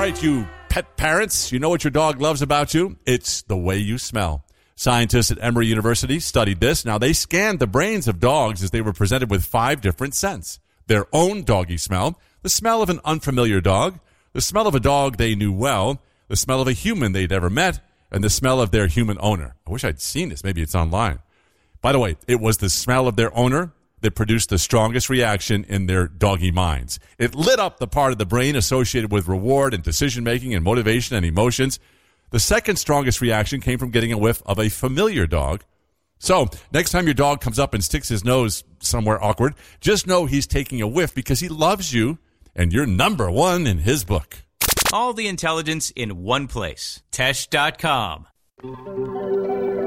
right, you pet parents, you know what your dog loves about you? It's the way you smell. Scientists at Emory University studied this. Now, they scanned the brains of dogs as they were presented with 5 different scents. Their own doggy smell, the smell of an unfamiliar dog, the smell of a dog they knew well, the smell of a human they'd ever met, and the smell of their human owner. I wish I'd seen this. Maybe it's online. By the way, it was the smell of their owner that produced the strongest reaction in their doggy minds. It lit up the part of the brain associated with reward and decision-making and motivation and emotions. The second strongest reaction came from getting a whiff of a familiar dog. So, next time your dog comes up and sticks his nose somewhere awkward, just know he's taking a whiff because he loves you and you're number one in his book. All the intelligence in one place. Tesh.com.